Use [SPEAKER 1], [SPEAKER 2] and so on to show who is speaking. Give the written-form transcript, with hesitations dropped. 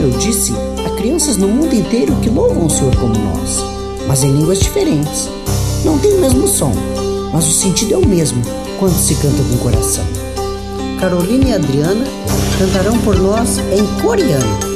[SPEAKER 1] eu disse, há crianças no mundo inteiro que louvam o Senhor como nós, mas em línguas diferentes. Não tem o mesmo som, mas o sentido é o mesmo quando se canta com o coração. Carolina e Adriana cantarão por nós em coreano.